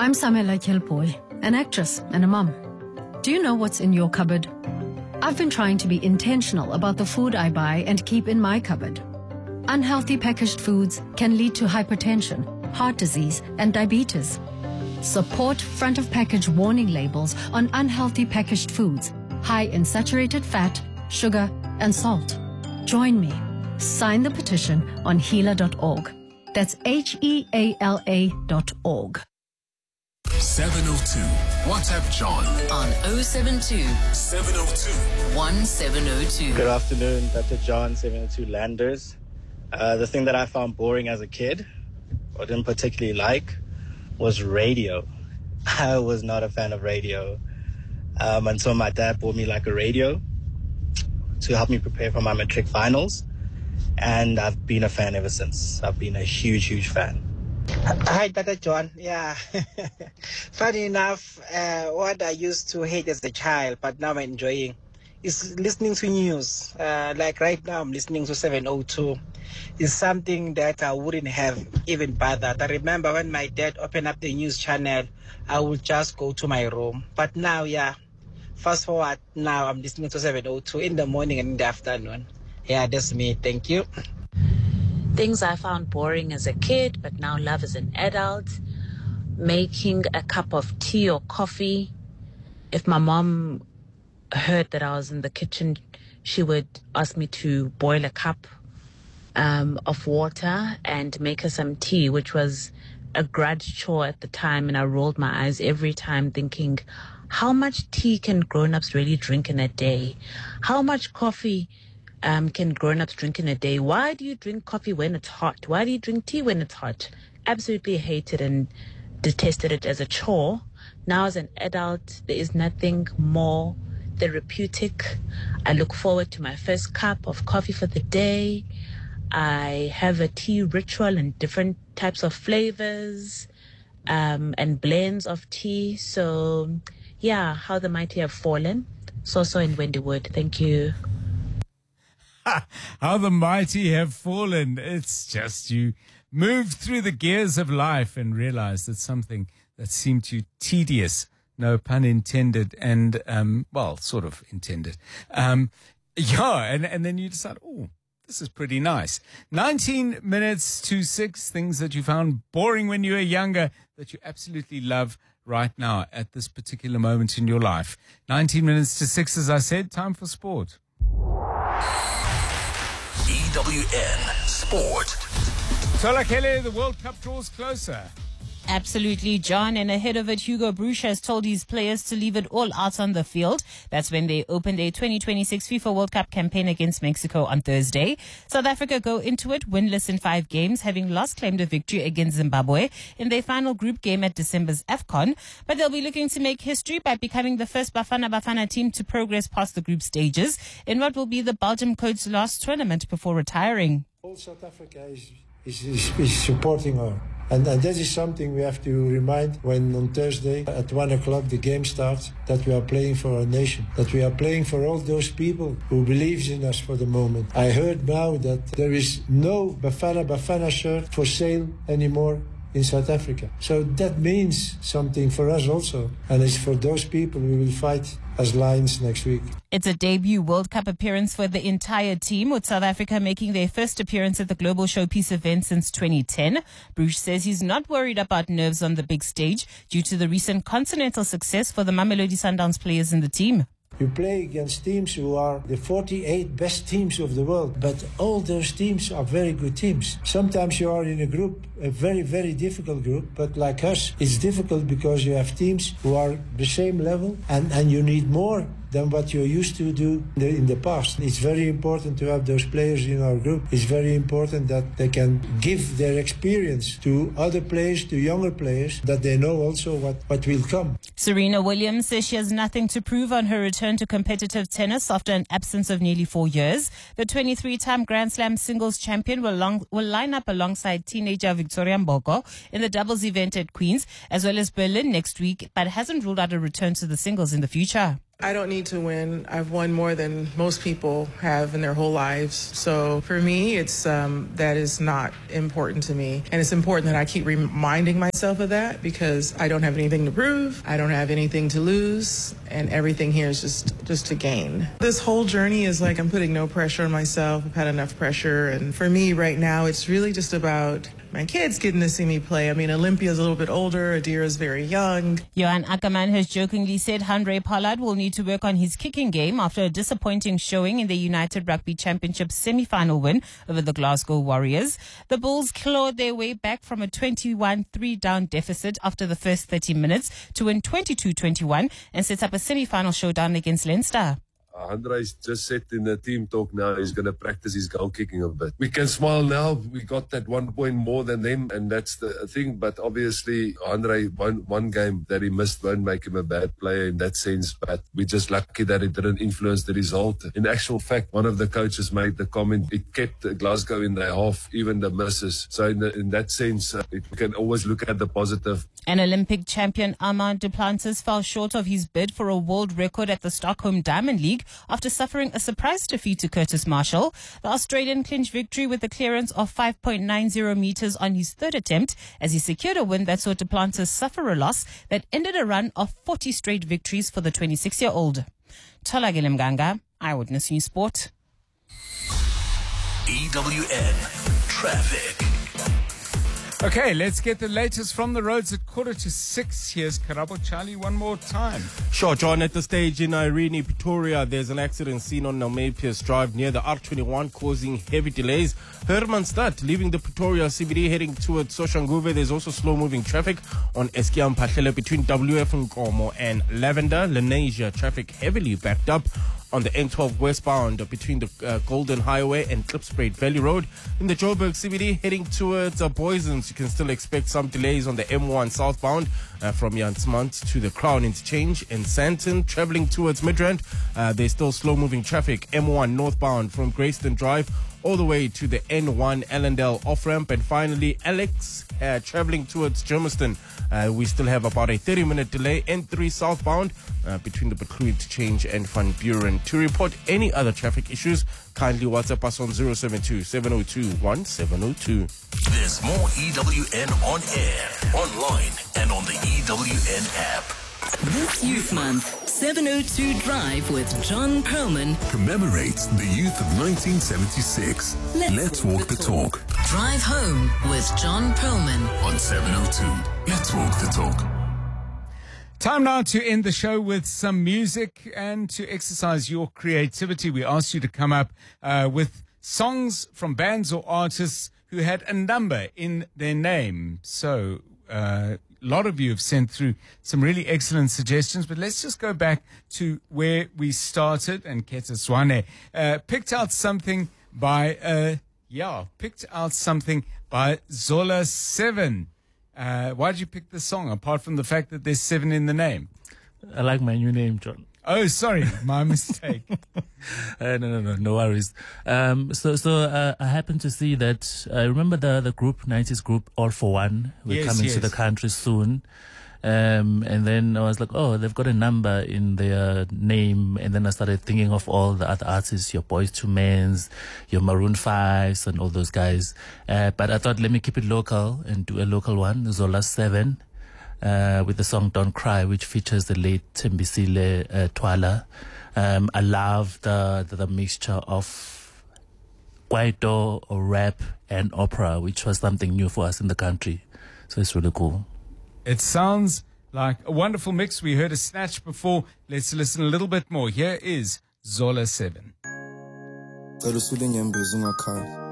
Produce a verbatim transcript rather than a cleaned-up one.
I'm Samela Kilpoy, an actress and a mum. Do you know what's in your cupboard? I've been trying to be intentional about the food I buy and keep in my cupboard. Unhealthy packaged foods can lead to hypertension, heart disease, and diabetes. Support front of package warning labels on unhealthy packaged foods, high in saturated fat, sugar, and salt. Join me. Sign the petition on heala dot org. That's H E A L A dot org. seven oh two. WhatsApp John on oh seven two, seven oh two, one seven oh two. Good afternoon, Doctor John, seven oh two Landers. Uh, the thing that I found boring as a kid, or didn't particularly like, was radio. I was not a fan of radio um, until my dad bought me like a radio to help me prepare for my matric finals. And I've been a fan ever since. I've been a huge, huge fan. Hi, Doctor John. Yeah. Funny enough, uh, what I used to hate as a child, but now I'm enjoying, is listening to news. Uh, like right now, I'm listening to seven oh two. It's something that I wouldn't have even bothered. I remember when my dad opened up the news channel, I would just go to my room. But now, yeah, fast forward, now I'm listening to seven oh two in the morning and in the afternoon. Yeah, that's me. Thank you. Things I found boring as a kid, but now love as an adult. Making a cup of tea or coffee. If my mom heard that I was in the kitchen, she would ask me to boil a cup um, of water and make her some tea, which was a grudge chore at the time. And I rolled my eyes every time thinking, how much tea can grown-ups really drink in a day? How much coffee Um, can grown-ups drink in a day? Why do you drink coffee when it's hot? Why do you drink tea when it's hot? Absolutely hated and detested it as a chore. Now as an adult, there is nothing more therapeutic. I look forward to my first cup of coffee for the day. I have a tea ritual and different types of flavors um, and blends of tea. So, yeah, how the mighty have fallen. So, so in Wendywood. Thank you. How the mighty have fallen. It's just you move through the gears of life and realize that something that seemed to you tedious, no pun intended, and, um, well, sort of intended. Um, yeah, and, and then you decide, oh, this is pretty nice. nineteen minutes to six, things that you found boring when you were younger that you absolutely love right now at this particular moment in your life. nineteen minutes to six, as I said, time for sport. E W N Sport. Tola Kelly, the World Cup draws closer. Absolutely, John. And ahead of it, Hugo Broos has told his players to leave it all out on the field. That's when they opened a twenty twenty-six FIFA World Cup campaign against Mexico on Thursday. South Africa go into it winless in five games, having last claimed a victory against Zimbabwe in their final group game at December's AFCON. But they'll be looking to make history by becoming the first Bafana Bafana team to progress past the group stages in what will be the Belgium coach's last tournament before retiring. All South Africa is, is, is, is supporting her. And, and that is something we have to remind when on Thursday at one o'clock the game starts, that we are playing for our nation, that we are playing for all those people who believes in us for the moment. I heard now that there is no Bafana Bafana shirt for sale anymore in South Africa. So that means something for us also. And it's for those people we will fight as Lions next week. It's a debut World Cup appearance for the entire team, with South Africa making their first appearance at the Global Showpiece event since twenty ten. Bruce says he's not worried about nerves on the big stage due to the recent continental success for the Mamelodi Sundowns players in the team. You play against teams who are the forty-eight best teams of the world, but all those teams are very good teams. Sometimes you are in a group, a very, very difficult group, but like us, it's difficult because you have teams who are the same level and, and you need more than what you used to do in the, in the past. It's very important to have those players in our group. It's very important that they can give their experience to other players, to younger players, that they know also what, what will come. Serena Williams says she has nothing to prove on her return to competitive tennis after an absence of nearly four years. The twenty-three-time Grand Slam singles champion will, long, will line up alongside teenager Victoria Mboko in the doubles event at Queen's, as well as Berlin next week, but hasn't ruled out a return to the singles in the future. I don't need to win. I've won more than most people have in their whole lives. So for me, it's um, that is not important to me. And it's important that I keep reminding myself of that because I don't have anything to prove. I don't have anything to lose. And everything here is just, just to gain. This whole journey is like I'm putting no pressure on myself. I've had enough pressure. And for me right now, it's really just about my kids getting to see me play. I mean, Olympia's a little bit older. Adira's very young. Johan Ackerman has jokingly said Handré Pollard will need to work on his kicking game after a disappointing showing in the United Rugby Championship semi-final win over the Glasgow Warriors. The Bulls clawed their way back from a twenty-one three down deficit after the first thirty minutes to win twenty-two twenty-one and set up a semi-final showdown against Leinster. Handré's just said in the team talk now he's going to practice his goal kicking a bit. We can smile now. We got that one point more than them, and that's the thing. But obviously, Handré, one, one game that he missed won't make him a bad player in that sense. But we're just lucky that it didn't influence the result. In actual fact, one of the coaches made the comment, it kept Glasgow in their half, even the misses. So in, the, in that sense, uh, it, we can always look at the positive. An Olympic champion, Armand Duplantis, fell short of his bid for a world record at the Stockholm Diamond League after suffering a surprise defeat to Curtis Marshall. The Australian clinched victory with a clearance of five point nine zero meters on his third attempt as he secured a win that saw Duplantis suffer a loss that ended a run of forty straight victories for the twenty-six-year-old. Tholakele Mganga, Eyewitness News Sport. E W N Traffic. Okay, let's get the latest from the roads at quarter to six. Here's Karabo Charlie one more time. Sure, John. At the stage in Irene, Pretoria, there's an accident seen on Nelmapius Drive near the R twenty-one, causing heavy delays. Hermanstadt, leaving the Pretoria C B D, heading towards Soshanguve. There's also slow-moving traffic on Eskiam Pahlele between W F Nkomo and Lavender. Lenasia, traffic heavily backed up on the N twelve westbound between the uh, Golden Highway and Klipspruit Valley Road. In the Joburg C B D, heading towards uh, Boysens, you can still expect some delays on the M one southbound uh, from Jansmont to the Crown Interchange. In Sandton, traveling towards Midrand, uh, there's still slow-moving traffic. M one northbound from Grayston Drive all the way to the N one Allendale off-ramp. And finally, Alex, uh, traveling towards Germiston, uh, we still have about a thirty-minute delay. N three southbound uh, between the Bakru Interchange and Van Buren. To report any other traffic issues, kindly WhatsApp us on zero seven two, seven zero two, one seven zero two. There's more E W N on air, online, and on the E W N app. This Youth Month, seven oh two Drive with John Perlman commemorates the youth of nineteen seventy-six. Let's, Let's walk, walk the talk. talk. Drive home with John Perlman on seven oh two. Let's walk the talk. Time now to end the show with some music and to exercise your creativity. We asked you to come up uh, with songs from bands or artists who had a number in their name. So uh, a lot of you have sent through some really excellent suggestions, but let's just go back to where we started. And Keta Swane uh, picked out something by, uh, yeah, picked out something by Zola seven. Uh, why did you pick this song, apart from the fact that there's seven in the name? I like my new name, John. Oh, sorry, my mistake. uh, no, no, no, no worries. Um, so, so uh, I happened to see that. I uh, remember the the group, nineties group, All for One. We're yes, coming yes. to the country soon. Um, and then I was like, oh, they've got a number in their name. And then I started thinking of all the other artists, your Boys to Men's, your Maroon Fives, and all those guys. Uh, but I thought, let me keep it local and do a local one, Zola seven, uh, with the song Don't Cry, which features the late Tembisile uh, Twala. Um, I love the, the, the mixture of kwaito, or rap, and opera, which was something new for us in the country. So it's really cool. It sounds like a wonderful mix. We heard a snatch before. Let's listen a little bit more. Here is Zola seven.